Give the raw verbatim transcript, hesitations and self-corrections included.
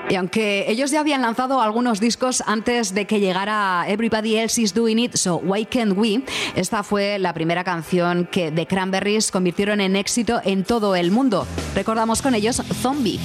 Y aunque ellos ya habían lanzado algunos discos antes de que llegara Everybody Else Is Doing It, So Why Can't We, esta fue la primera canción que The Cranberries convirtieron en éxito en todo el mundo. Recordamos con ellos Zombie.